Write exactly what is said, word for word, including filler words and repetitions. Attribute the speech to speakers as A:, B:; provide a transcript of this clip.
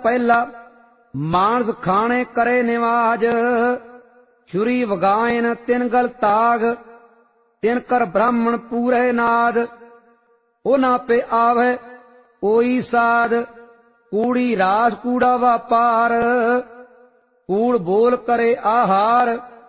A: ਪਹਿਲਾ मानस खाने करे निवाज, छुरी वगायन तिन गल ताग, तिन कर ब्राह्मण पूरे नाद। ओना पे आवे कोई साध, कूड़ी रास कूड़ा व्यापार, कूड़ बोल करे आहार।